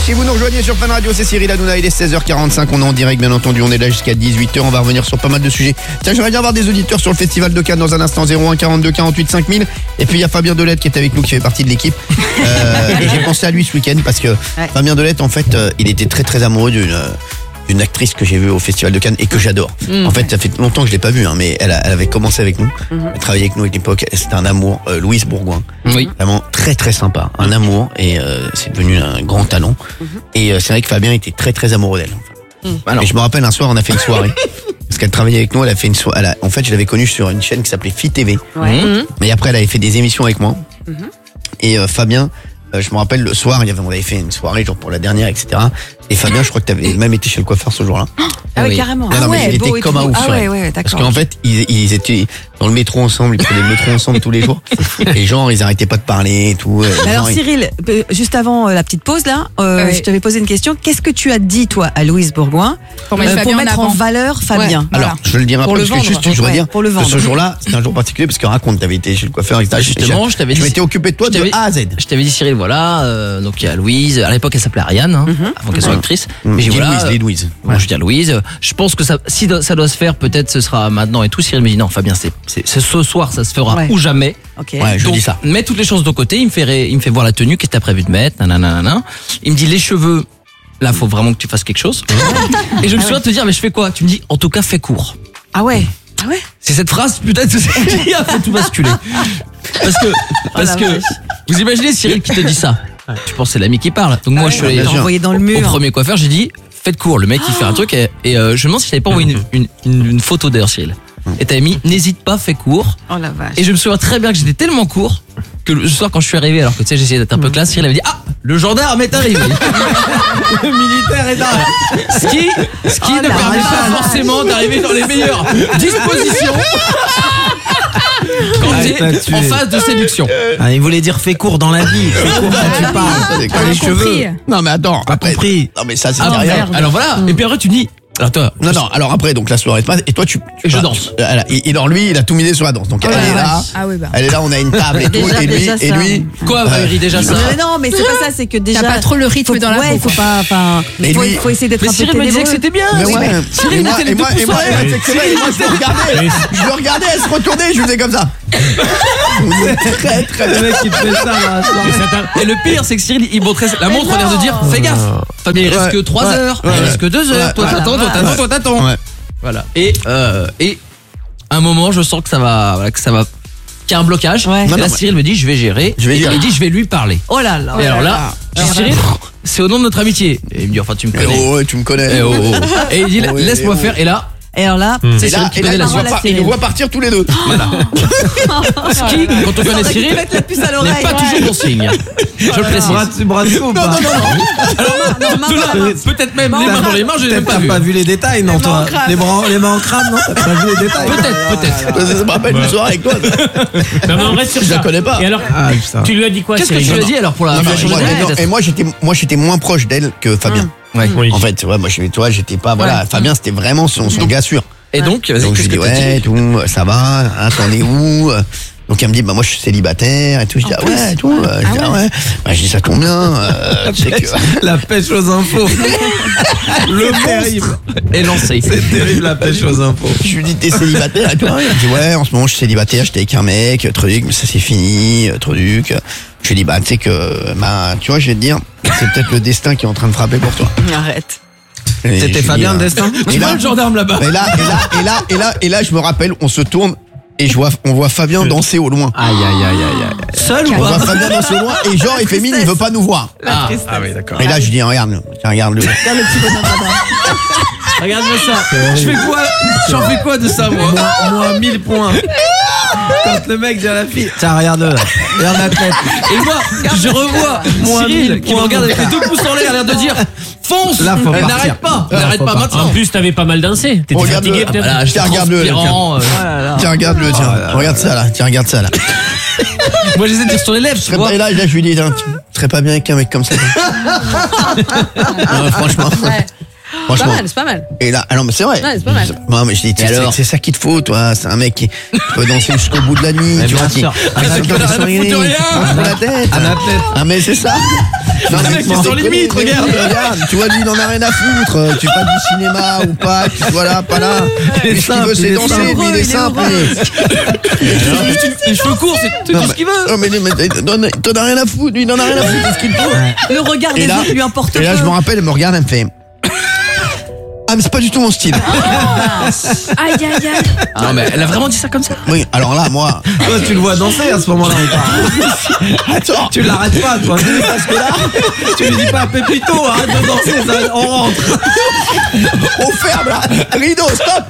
Si vous nous rejoignez sur Fun Radio, c'est Cyril Hanouna, il est 16h45, on est en direct bien entendu, on est là jusqu'à 18h, on va revenir sur pas mal de sujets. Tiens, j'aimerais bien avoir des auditeurs sur le Festival de Cannes dans un instant, 01 42 48 5000. Et puis il y a Fabien Delette qui est avec nous, qui fait partie de l'équipe. Et j'ai pensé à lui ce week-end parce que Fabien Delette, en fait, il était très très amoureux d'une actrice que j'ai vue au Festival de Cannes et que j'adore. En fait, ça fait longtemps que je l'ai pas vue, mais elle avait commencé avec nous, elle travaillait avec nous à l'époque, c'était un amour, Louise Bourgoin. Oui. Vraiment très très sympa, un amour, et c'est devenu un grand talent. Et c'est vrai que Fabien était très très amoureux d'elle. Et je me rappelle un soir, on a fait une soirée. Parce qu'elle travaillait avec nous, elle a fait une soirée. En fait, je l'avais connue sur une chaîne qui s'appelait Fit TV. Mais après, elle avait fait des émissions avec moi. Et Fabien, je me rappelle le soir, on avait fait une soirée genre pour la dernière, etc. Et Fabien, je crois que t'avais même été chez le coiffeur ce jour-là. Ah oui, carrément. Non, mais il était comme un ouf. Parce qu'en fait, ils étaient dans le métro ensemble, ils prenaient le métro ensemble tous les jours. Et genre, ils arrêtaient pas de parler et tout. Alors Cyril, juste avant la petite pause là, je t'avais posé une question. Qu'est-ce que tu as dit toi à Louise Bourgoin pour mettre en valeur Fabien? Alors, je le dirai après parce que juste, je voudrais dire que ce jour-là, c'était un jour particulier parce que raconte, t'avais été chez le coiffeur, etc. Justement, je t'avais dit. Je m'étais occupé de toi de A à Z. Je t'avais dit, Cyril, voilà, donc il y a Louise. À l'époque, elle s'appelait Ariane, avant qu'elle soit actrice. Mais j'ai voilà. Louise. Moi, je dis à Louise. Je pense que ça, si ça doit se faire, peut-être ce sera maintenant et tout. Cyril me dit non, Fabien, c'est ce soir, ça se fera ou jamais. Ouais, je dis ça. Mets toutes les choses de côté. Il me fait voir la tenue. Qu'est-ce que t'as prévu de mettre? Nanana. Il me dit les cheveux. Là, faut vraiment que tu fasses quelque chose. Et je me souviens de te dire, mais je fais quoi? Tu me dis, en tout cas, fais court. Ah ouais. C'est cette phrase peut-être qui a fait tout basculer. Parce que vous imaginez Cyril qui te dit ça. Tu penses que c'est l'ami qui parle. Donc moi je suis allé envoyé dans le mur. au premier coiffeur, j'ai dit faites court. Le mec il fait un truc et je me demande si je t'avais pas envoyé une photo d'ailleurs Cyril. Et t'avais mis n'hésite pas, fais court. Oh la vache. Et je me souviens très bien que j'étais tellement court que le soir quand je suis arrivé, alors que tu sais j'essayais d'être un peu classe, Cyril avait dit ah le gendarme est arrivé. Le militaire est arrivé. Ce qui ne permet pas forcément d'arriver dans les meilleures dispositions. Quand t'es en phase de séduction. Il voulait dire fais court dans la vie. Fais court quand tu parles. Les cheveux. Non mais attends, après. Non mais ça c'est rien. Alors voilà. Et puis après tu dis. Alors toi, non, alors après, donc la soirée se passe, et toi tu je danse. Et alors lui, il a tout misé sur la danse. Donc elle est là. Elle est là, on a une table et tout, et lui. Quoi, Valérie, déjà ça? Non, mais c'est pas ça, c'est que déjà. T'as pas trop le rythme dans la peau. Ouais, faut pas, il faut essayer d'être un peu Cyril me disait que c'était bien. Mais ouais. Cyril mettait les deux pouces. Et moi, je le regardais, elle se retournait, je faisais comme ça. Très, très bien. Le mec, il fait ça, là. Et le pire, c'est que Cyril, il montrait la montre, on a l'air de dire, fais gaffe. Fabien, il reste que 3 heures, il reste que 2 heures. Toi, t'attends. Ouais. Voilà. Et un moment, je sens que ça va, qu'il y a un blocage. Ouais. Et là, Cyril me dit, je vais gérer. Il dit, je vais lui parler. Oh là là. Et alors là, je dis, Cyril, c'est au nom de notre amitié. Et il me dit, enfin, tu me connais. Ouais, tu me connais. Et il dit, laisse-moi faire. Et là. Et alors là, c'est Cyril qui connaît la suite. Il nous voit partir tous les deux. Voilà. Ce qui, quand on connaît Cyril, n'est pas toujours bon signe. Je le précise. Bravo, non. Alors, peut-être même les mains dans les mains, je n'ai T'as pas vu les détails, non, toi? Les mains en crâne, non? T'as pas vu les détails? Peut-être. Ça me rappelle une soirée avec toi. Non, mais on reste sur ça. Je la connais pas. Et alors, tu lui as dit quoi? Qu'est-ce que tu lui as dit alors pour la Et moi, j'étais moins proche d'elle que Fabien. Oui. En fait, moi, j'étais pas, voilà, Fabien, c'était vraiment son gars sûr. Et donc, je lui dis, ouais, tout, ça va, t'en es où? Donc elle me dit, bah moi je suis célibataire et tout. Je dis, ah ouais, et tout. Je dis, ah ouais. Bah je dis, ça tombe bien. Tu sais que... La pêche aux infos. Le terrible est lancé. C'est terrible la pêche aux infos. Je lui dis, t'es célibataire et tout. Elle me dit, ouais, en ce moment je suis célibataire, j'étais avec un mec, truc, mais ça c'est fini, truc. Je lui dis, bah tu sais que, bah tu vois, je vais te dire, c'est peut-être le destin qui est en train de frapper pour toi. Arrête. C'était Fabien le destin? Tu vois le gendarme là-bas. Et là, je me rappelle, on se tourne et on voit Fabien danser au loin. Aïe. Seul ou On pas? voit Fabien danser au loin et genre il fait mine, il veut pas nous voir. Ah oui, d'accord. Et là, je dis, regarde-le. Regarde le petit bonhomme là-bas. Regarde-moi ça. Je fais quoi? J'en fais quoi de ça, moi? Moins 1000 points. Quand le mec dit à la fille, tiens, regarde-le là. Regarde la tête. Et moi, je revois Cyril qui me regarde avec les 2 pouces en l'air, a l'air de dire fonce. Là, faut partir. N'arrête pas. Là, N'arrête faut pas partir. maintenant. En plus, t'avais pas mal dansé. T'étais Regarde-le. fatigué peut-être. Voilà, Tiens, regarde-le. Tiens, regarde-le, tiens. Regarde ça là. Tiens, regarde ça là. Moi, j'essaie de dire sur les lèvres, tu vois. Et là, je lui dis, tu serais pas bien avec un mec comme ça. Non, franchement. Franchement. C'est pas mal. Et là, mais c'est vrai. Ouais, c'est pas mal. Non, mais je dis, c'est ça qu'il te faut, toi. C'est un mec qui peut danser jusqu'au bout de la nuit. Tu vois, qui la tête. Ah, mais c'est ça. Non, mais qui sont limite, regarde. Tu vois, lui, il en a rien à foutre. Tu passes du cinéma ou pas, tu vois là, pas là. Et ce qu'il veut, c'est danser, lui, il est simple. Les cheveux courts, c'est tout ce qu'il veut. Non, mais t'en as rien à foutre, lui, il en a rien à foutre, c'est ce qu'il faut. Le regard des autres lui importe peu. Et là, je me rappelle, elle me regarde, elle me fait. Ah, mais c'est pas du tout mon style. Aïe, aïe, aïe. Non, mais elle a vraiment dit ça comme ça. Oui, alors là, moi. Toi, tu le vois danser à ce moment-là. Attends. Tu l'arrêtes pas, toi. Parce que là, tu lui dis pas Pépito, arrête de danser, ça, on rentre. On ferme là. Rideau, stop.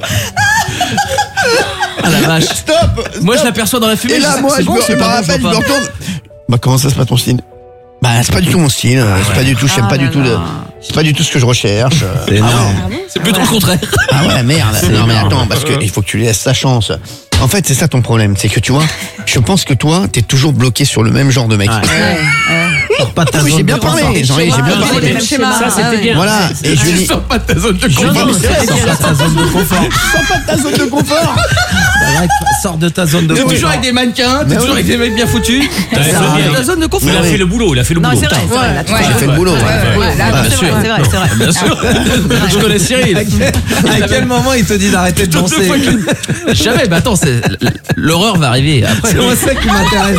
Ah la vache. Stop. Moi, je l'aperçois dans la fumée. Et là, moi, je me rappelle, je me retourne. Bah, comment ça, c'est pas ton style? Bah, c'est pas du tout mon style. C'est pas du tout, j'aime pas du tout c'est pas du tout ce que je recherche. C'est énorme. C'est plutôt le contraire. Ah ouais, merde. Non, mais attends, parce que il faut que tu lui laisses sa chance. En fait, c'est ça ton problème. C'est que tu vois, je pense que toi, t'es toujours bloqué sur le même genre de mec. Pas de ta Oui, zone j'ai bien de parlé. confort. J'ai bien parlé. Ça, c'était bien. Voilà. Et je lui dis. Sors pas de ta zone de confort. Sors pas de ta zone de confort. Sors pas de ta zone de confort. Sors de ta zone de T'es confort. toujours avec des mannequins, t'es toujours avec des mecs bien foutus. T'es dans ta zone de confort. Il a fait le boulot, Non, c'est vrai, c'est vrai. J'ai fait le boulot. C'est vrai, c'est vrai. Bien sûr. Je connais Cyril. À quel moment il te dit d'arrêter de danser? Jamais, bah attends, l'horreur va arriver après. C'est moi ça qui m'intéresse.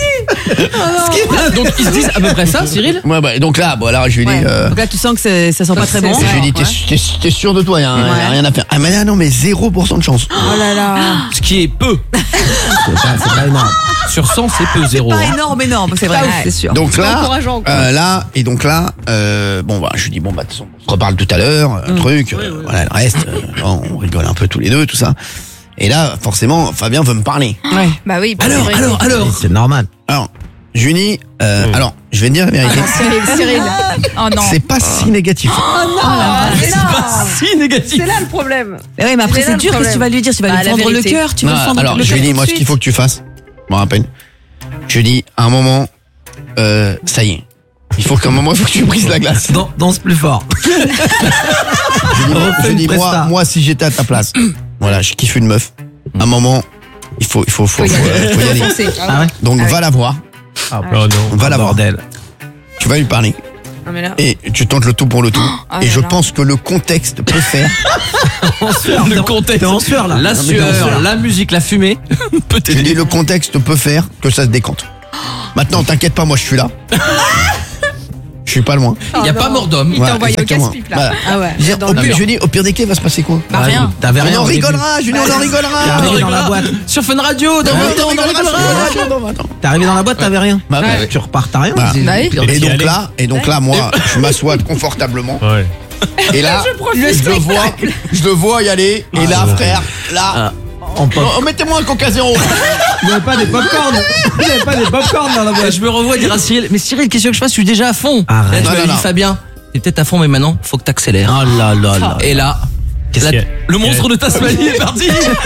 Donc ils se disent à peu près ça, Cyril. Ouais, bah, donc là, je lui dis. Donc là, tu sens que ça sent pas très bon. Je lui dis, t'es sûr de toi, y a rien à faire. Ah, mais là, non, mais 0% de chance. Oh là là. Ce qui est peu. C'est pas énorme. Sur 100, c'est peu, 0. Pas énorme, c'est vrai, c'est sûr. Donc là, encourageant, bon, bah, je lui dis, bon, bah, de toute façon, on se reparle tout à l'heure, un truc, voilà, le reste, on rigole un peu tous les deux, tout ça. Et là, forcément, Fabien veut me parler. Ouais. Bah oui. Alors. C'est normal. Alors, Julie, alors, je vais te dire la vérité. Cyril. Oh non. C'est pas si négatif. C'est pas si négatif. C'est là le problème. Oui, mais après, c'est dur, qu'est-ce que tu vas lui dire? Tu vas lui fendre le cœur, tu vas lui fendre alors, le cœur. Julie, moi, ce qu'il faut que tu fasses, je me rappelle, je lui dis, à un moment, ça y est. Il faut qu'à un moment, il faut que tu brises la glace. Danse plus fort. Je dis, moi, si j'étais à ta place, voilà, je kiffe une meuf. À un moment, il faut y aller. Ah ouais? Donc, va la voir. Oh non. Va la voir. Bordel. Tu vas lui parler. Non, mais là. Et tu tentes le tout pour le tout. Et je pense que le contexte peut faire. Le contexte. T'es en sueur là. La sueur, la musique, la fumée. Je dis, le contexte peut faire que ça se décante. Maintenant, t'inquiète pas, moi, je suis là. Je suis pas loin. Il n'y a pas mort d'homme. Il t'a envoyé au exactement. casse-pipe là. Voilà. Ah ouais. Je dis, au pire des cas, il va se passer quoi? Bah rien. T'avais rien. On en au début. rigolera, Julie, on en rigolera. T'es arrivé dans la boîte. Sur Fun Radio, dans le temps, on en rigolera. T'es arrivé dans la boîte, t'avais rien. Bah, ouais. Tu repars, t'as rien. Voilà. Bah oui. Et donc là, moi, je m'assois confortablement. Ouais. Et là, je le vois y aller. Et là, frère, là, mettez-moi un Coca Zéro. Il n'y avait pas des popcorn. Il n'y avait pas des popcorn dans la boîte. Je me revois dire à Cyril, mais Cyril, qu'est-ce que je fasse? Je suis déjà à fond. Arrête. Là, tu m'avais dit, Fabien, t'es peut-être à fond, mais maintenant, faut que t'accélères. Oh là là là. Et là, Qu'est-ce qu'il y a le monstre de Tasmanie est parti.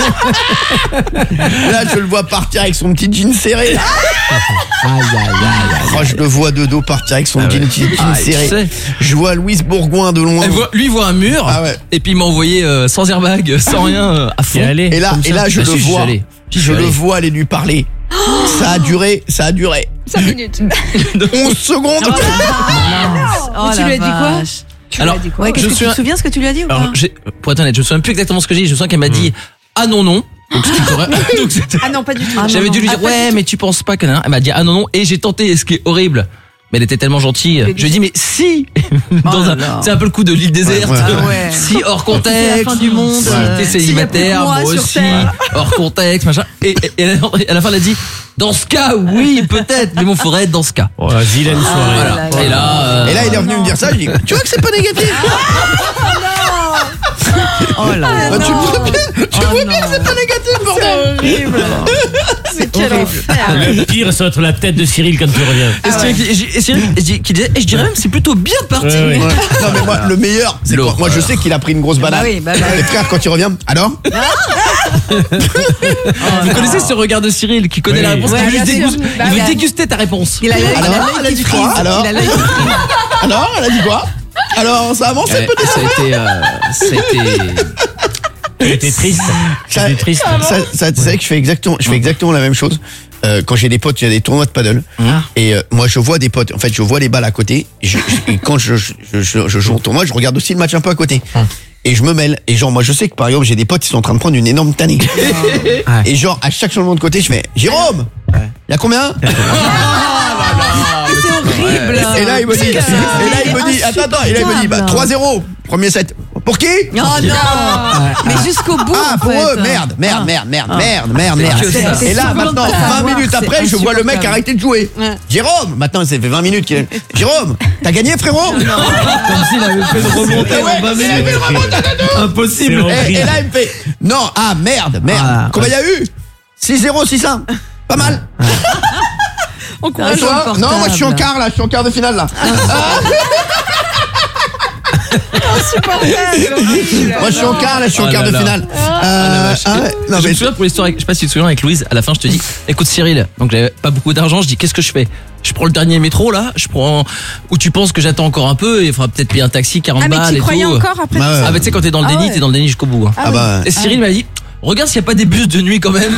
Là, je le vois partir avec son petit jean serré. Aïe aïe aïe. Oh, je le vois de dos partir avec son jean serré. sais. Je vois Louise Bourgoin de loin. Lui voit un mur, Ah ouais. et puis il m'a envoyé sans airbag, sans rien, à fond. Et Et là, je Bah le si, j'y vois. suis allé. Je le vois aller lui parler. Ça a duré. 5 minutes. 11 secondes. Oh, tu lui as dit quoi? Alors, Ouais, qu'est-ce je que tu te souviens ce que tu lui as dit ou pas? alors, pour être honnête, je me souviens plus exactement ce que j'ai dit. Je me souviens qu'elle m'a dit ah non. Donc, ce qui correct. Donc, c'était- Ah non, pas du tout. j'avais dû lui dire ouais, mais tu penses pas que elle m'a dit ah non, et j'ai tenté, ce qui est horrible. Mais elle était tellement gentille. Je lui ai dit mais si c'est un peu le coup de l'île déserte. Ouais. Si hors C'est la contexte. fin du monde. T'es célibataire, S'il y a plus que moi moi sur aussi, Terre. hors contexte, machin. Et à la fin, elle a dit dans ce cas, oui, peut-être, mais bon, faudrait être dans ce cas. Oh, la vilaine soirée. Voilà. Et là, Et là, il est venu me dire ça. Je dis, tu vois que c'est pas négatif. Oh là là. Bah, tu vois bien que c'est pas négatif, bordel. C'est quel enfer. Le pire, ça va être la tête de Cyril quand tu reviens. et Cyril qui disait, et je dirais même, c'est plutôt bien parti. Ouais. Ouais. Non, mais moi, le meilleur, c'est L'horreur. moi, je sais qu'il a pris une grosse banane. Bah oui, bah oui. Et frère, quand il revient, alors Vous connaissez ce regard de Cyril qui connaît Oui. la réponse, Ouais, qui veut bien juste sûr. il veut déguster ta réponse. Il a l'œil Alors, elle a qui dit frise. quoi? Alors, Il a l'œil qui frise. alors, elle a dit quoi? Alors, ça avance un Ouais, peu. ça a été. T'es triste. Ça- T'es triste. Ça, tu sais que je fais exactement la même chose. Quand j'ai des potes, il y a des tournois de paddle. Et moi, je vois des potes. En fait, je vois les balles à côté. Et quand je joue au tournoi, je regarde aussi le match un peu à côté. Et je me mêle. Et genre, moi, je sais que par exemple, j'ai des potes qui sont en train de prendre une énorme tannée. Et genre, à chaque changement de côté, je fais Jérôme, il y a combien? C'est horrible. Et là, il me dit, attends, et là, il me dit, bah, 3-0, premier set. Pour qui? Oh non. Mais jusqu'au bout. Ah, en pour fait. eux, merde. que ça. Et là, C'est maintenant, insupportable. 20 minutes C'est après, je vois le mec insupportable. arrêter de jouer. Ouais. Jérôme, maintenant, ça fait 20 minutes qu'il est. Jérôme, t'as gagné, frérot? Comme s'il avait fait une remontée en 20 minutes. Impossible. Et là, il me fait, non, ah, merde. Ah, Combien il y a eu? 6-0, 6-1. Pas mal. Et toi? Non, moi, je suis en quart, là. Je suis en quart de finale, là. Moi, je suis en quart, là. Je suis en Oh quart là de là. finale. Non, je me souviens pour l'histoire, je sais pas si tu te souviens avec Louise, à la fin je te dis, écoute Cyril, donc j'avais pas beaucoup d'argent, je dis qu'est-ce que je fais? Je prends le dernier métro là, où tu penses que j'attends encore un peu et il faudra peut-être payer un taxi 40 Ah, mais balles tu et croyais tout. encore après Bah, tout ça Ah bah tu sais quand t'es dans le Ah déni, ouais. t'es dans le déni jusqu'au bout. Hein. Ah bah. Et Cyril m'a dit, regarde s'il y a pas des bus de nuit quand même.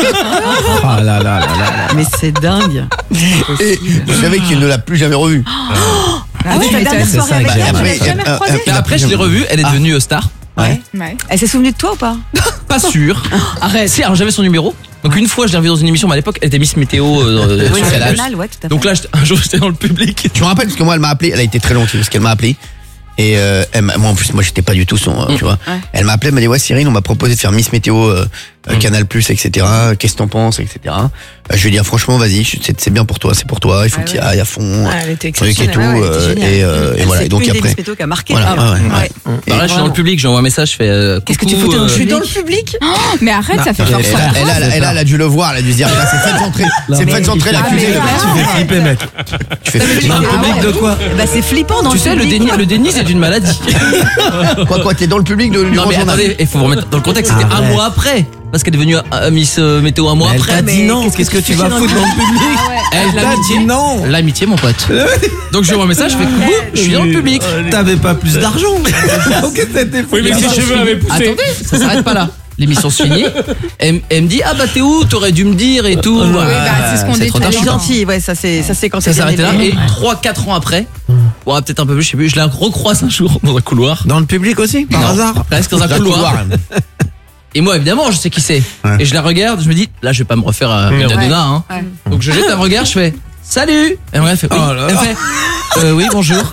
Ah là là là là. Mais c'est dingue. Et vous savez qu'il ne l'a plus jamais revu. Ah oui, la dernière c'est soirée ça, avec bah, elle. après- jamais recroisé Mais après je l'ai revue, elle est devenue star. Ouais. Ouais. Elle s'est souvenue de toi ou pas? Pas sûr. Arrête. Si, alors j'avais son numéro. Donc une fois je l'ai revue dans une émission, mais à l'époque elle était Miss Météo Oui, sur c'est Canal+. Canal, ouais, tout à fait. Donc là un jour j'étais dans le public. Je me rappelle parce que moi elle m'a appelé, elle a été très longtemps parce qu'elle m'a appelé et moi en plus moi j'étais pas du tout son tu vois. Ouais. Elle m'a appelé, elle m'a dit ouais Cyril on m'a proposé de faire Miss Météo Canal+, etc. Qu'est-ce que t'en penses, etc. Je lui ai dit ah, franchement vas-y c'est bien pour toi, c'est pour toi, il faut Ah que tu y ouais. ailles à fond, Ah, elle était truc et tout exceptionnelle. Ouais, elle était géniale. et voilà C'est et donc une des après Miss Météo qui a marqué. voilà Ah, ouais. Ouais. Alors là je suis dans le public, j'envoie un message, je fais Qu'est-ce que tu coucou, foutais dans le Je suis public dans le public. Mais arrête, ça fait peur. Elle a dû le voir, elle a dû se dire là, c'est fait entrer, c'est fait entrer l'accusé. Ah, mais Tu fais flipper, mec. Tu fais Dans le public de quoi? Bah c'est flippant dans Tu le sais, public. le déni c'est une maladie. quoi t'es dans le public du Non grand mais journal. attendez, il faut vous remettre dans le contexte, c'était un Arrête. mois après. Parce qu'elle est devenue Miss Météo un mois Elle après. t'a dit mais non. qu'est-ce que Qu'est-ce que tu tu fais vas dans foutre le dans le public? Elle T'as dit non. L'amitié mon pote. Donc je lui envoie un message, je fais coucou, je suis dans le public. T'avais pas plus d'argent. Donc c'était fou. Oui, mais ses cheveux avaient poussé. Attendez, ça s'arrête pas là. L'émission se finit. Elle me dit ah bah t'es où? T'aurais dû me dire et tout. bah, c'est ce qu'on dit trop tous tard. les Elle est gentille, ouais, ça c'est quand Ça c'est bien s'arrêtait là élevé. et 3-4 ans après, ouais, peut-être un peu plus, je sais plus, je la recroise un jour dans un couloir. Dans le public aussi, par Non, hasard. presque dans un couloir. Et moi évidemment je sais qui c'est. Ouais. Et je la regarde, je me dis là je vais pas me refaire une Donna hein. Ouais. Donc je jette un regard, je fais salut. Et elle fait oui. Oh là là. Elle fait oui bonjour.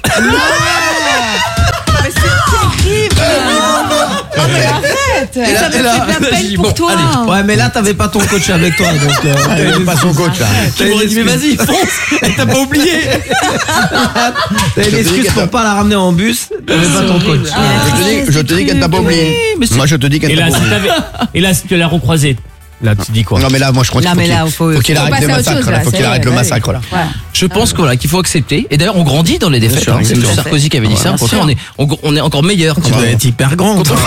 Mais c'est terrible. Ah, mais arrête. Ça me fait de la j'ai peine dit, pour bon, toi. allez. Ouais, mais là, t'avais pas ton coach avec toi, donc. Elle est pas son coach là. Tu m'aurais dit mais vas-y fonce. Elle t'a pas oublié. T'avais l'excuse pour pas la ramener en bus. T'avais pas ton coach. Je te dis qu'elle t'a pas oublié. mais c'est- Moi je te dis Et qu'elle t'a là, pas oublié. et là, si tu l'as recroisé, là, tu dis quoi? Non mais là moi je crois Non, qu'il mais là, faut qu'il faut arrête le passer à autre massacre chose, là, là, faut qu'il ça y arrête est, le ouais. massacre là. Je pense que, voilà, qu'il faut accepter. Et d'ailleurs, on grandit dans les défaites. sûr, hein. C'est exactement. Sarkozy qui avait dit ça. Au contraire, on est encore meilleur. Tu dois être hyper grand, toi.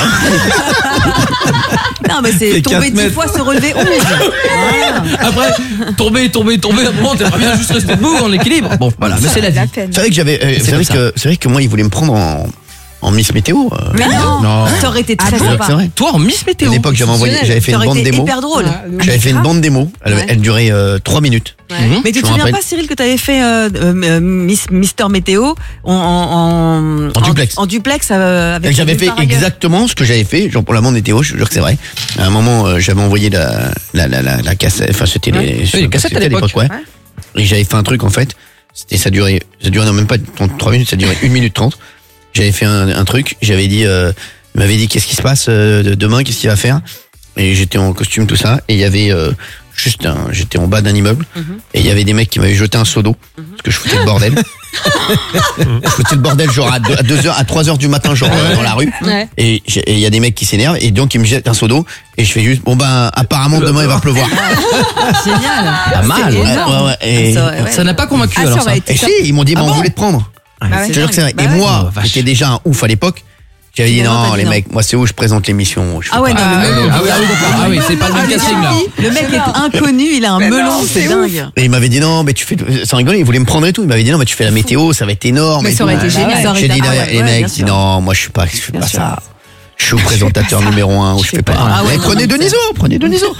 Non, mais c'est Fait tomber 4 10 mètres. fois, se relever 11. Après, tomber, à un moment, t'aimerais bien juste rester debout en équilibre. Bon, voilà, mais c'est la vie. peine. C'est vrai que c'est vrai que moi il voulait me prendre en Miss Météo. Mais non, Non. ça aurait été très C'est vrai que sympa. c'est vrai. Toi, en Miss À Météo. l'époque j'avais fait Ça une aurait bande été démo. hyper drôle. J'avais fait une bande démo. Ouais. Elle durait 3 minutes. Mhm. Mais tu Je te me souviens rappelle. pas, Cyril, que tu avais fait Mister Météo en duplex. En duplex avec J'avais Nulle fait part ailleurs. exactement ce que j'avais fait, genre pour la bande météo, je te jure que c'est vrai. À un moment, j'avais envoyé la cassette, enfin c'était Ouais. Oui, les cassettes à l'époque. ouais. Et j'avais fait un truc en fait, ça durait non même pas 3 minutes, ça durait 1 minute 30. J'avais fait un truc, j'avais dit, il m'avait dit qu'est-ce qui se passe demain, qu'est-ce qu'il va faire. Et j'étais en costume tout ça, et il y avait j'étais en bas d'un immeuble, et il y avait des mecs qui m'avaient jeté un seau d'eau, parce que je foutais le bordel. Je foutais le bordel genre à 2h, à 3h du matin, genre dans la rue. Ouais. Et il y a des mecs qui s'énervent, et donc ils me jettent un seau d'eau, et je fais juste, bon ben, apparemment demain il va pleuvoir. Génial. Pas mal. C'est Ouais, énorme. ouais, et- Ça aurait- ouais. Ça n'a pas convaincu ça alors ça. aurait été Et si, ils m'ont dit, Ah on bon voulait te prendre. Bah ouais, Je te jure que c'est vrai. Bah Et ouais. moi, Oh, vache. j'étais déjà un ouf à l'époque. J'avais dit Finalement, non, t'as les dit non. mecs, moi c'est où je présente l'émission. Je fais Ah ouais, pas. non, le mec, Ah oui, c'est pas le même casting là. le mec est inconnu, il a un melon, c'est dingue. Et il m'avait dit non, mais tu fais, sans rigoler, il voulait me prendre et tout. Il m'avait dit non, mais tu fais la météo, ça va être énorme. Mais et ça aurait tout. été génial. Ça aurait J'ai été- dit ah derrière, ouais, les ouais, mecs, bien dit sûr. non, moi je fais pas Bien sûr. ça. Je suis au présentateur numéro 1 ou je fais pas. Ah ouais, Mais non, prenez mais Denisot, prenez Denisot.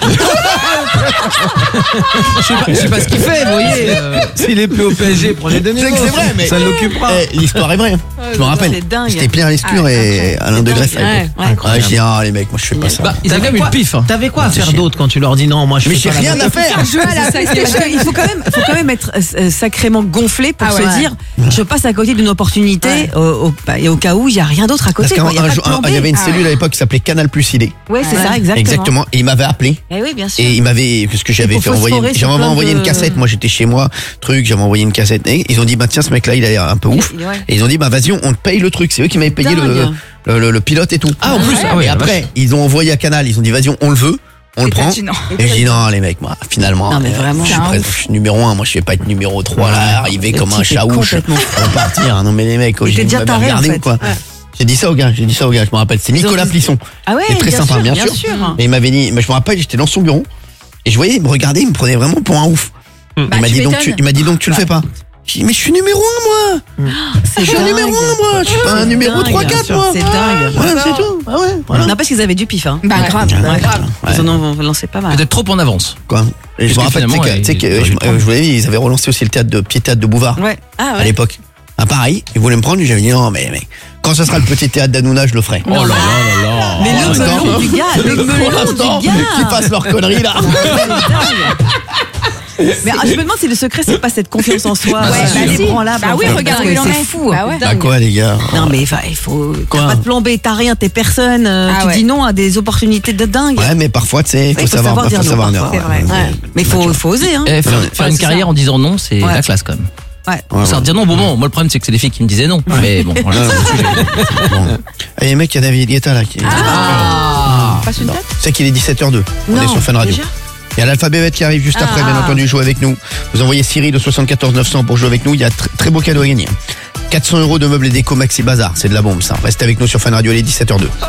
Je sais pas ce qu'il fait, vous voyez. S'il est plus au PSG, prenez Denis. C'est que c'est vrai, mais ça l'occupera. L'histoire est vraie. Je me rappelle. c'est dingue. C'était Pierre Lescure et Alain de Greff. Ouais, ouais. Je dis ah les mecs, moi je fais pas ça. Bah, ils avaient quand même une pif. T'avais quoi à C'est faire chiant. d'autre quand tu leur dis non, moi je Mais fais j'ai pas la rien à faire. Jouer à la PlayStation. Il faut quand même être sacrément gonflé pour Ah se ouais. dire je passe à côté d'une opportunité et au cas où il n'y a rien d'autre à côté. Parce quoi. Il y a pas de plan B. qu'il y avait une cellule à l'époque qui s'appelait Canal Plus ID. Ouais, c'est ça, exactement. Exactement. Et il m'avait appelé. Eh oui, bien sûr. Et il m'avait, parce que j'avais Il faut fait envoyer, phosphorer sur j'avais plein envoyé de- une cassette. Moi, j'étais chez moi, j'avais envoyé une cassette. Et ils ont dit, bah, tiens, ce mec-là, il a l'air un peu ouf. Ouais. Et ils ont dit, bah, vas-y, on te paye le truc. C'est eux qui m'avaient payé Dingue. le pilote et tout. Ah, en plus, ah ouais, Et la après, ils ont envoyé à Canal. Ils ont dit, vas-y, on le veut. On le Et t'as prend. dit non. Et je dis, non, les mecs, moi, finalement. Non, mais vraiment. je suis numéro 1. Moi, je vais pas être numéro 3, là, arriver Le comme un type est chaouche. complètement Pour partir. Non, mais les mecs, Il était déjà taré, en fait. ou quoi. Ouais. J'ai dit ça au gars, je me rappelle. C'est Nicolas Plisson. Ah ouais, Il est très bien sympa, sûr, bien bien sûr. sûr. Et il m'avait dit, mais je me rappelle, j'étais dans son bureau et je voyais, il me regardait, il me prenait vraiment pour un ouf. Bah, il m'a tu dit donc m'étonnes. il m'a dit donc tu le fais pas. J'ai dit mais je suis numéro 1 moi. Je suis un numéro 1 moi, je suis pas un numéro dingue, 3 4 moi. C'est dingue. Voilà, c'est tout. Ah ouais, voilà. Non, parce qu'ils avaient du pif. Hein. Bah, grave. Ouais. Ouais. Ils en ont lancé pas mal. Peut-être trop en avance. Quoi. Et je me Parce que rappelle tu sais finalement, que- tu sais il que aurait dû je prendre. vous l'avais dit, ils avaient relancé aussi le pied théâtre de Bouvard Ouais. Ah à ouais. l'époque. Ah pareil, ils voulaient me prendre, j'avais dit non mais quand ce sera le petit théâtre d'Hanouna, je le ferai. Oh là là là là. Mais le l'instant- melon du gars, le Pour melon l'instant, du gars. qu'ils fassent leur connerie là. Mais je me demande si le secret c'est pas cette confiance en soi, Ouais, c'est bah si. ébranlable. Bah en oui, fait, regarde parce où que il en c'est est. fou. Bah ouais. Bah quoi les gars. Non mais il faut Quoi t'as pas de plan B, t'as rien, t'es personne, Ah tu ouais. dis non à des opportunités de dingue. Ouais mais parfois tu sais, Ouais, faut savoir dire non, dire. parfois. C'est vrai. Ouais. Mais faut oser hein. Eh, faire Ouais, une c'est carrière ça. en disant non, c'est Ouais. la classe quand même. Ouais. Ouais, Ça ouais. dire non, bon, moi le problème c'est que c'est les filles qui me disaient non. Mais bon, voilà. Bon. Et les mecs, il y a David Guetta là qui. Passe une tête. C'est qu'il est 17h02. On Non, est sur Fun Radio. déjà Il y a l'alphabet bête qui arrive juste après, bien entendu, jouer avec nous. Vous envoyez Cyril de 74 900 pour jouer avec nous. Il y a très beau cadeau à gagner. 400 € de meubles et déco Maxi Bazar. C'est de la bombe ça. Restez avec nous sur Fun Radio, il est 17h02.